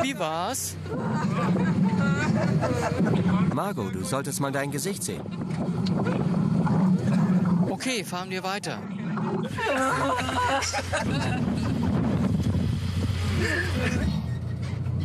Wie war's? Margot, du solltest mal dein Gesicht sehen. Okay, fahren wir weiter.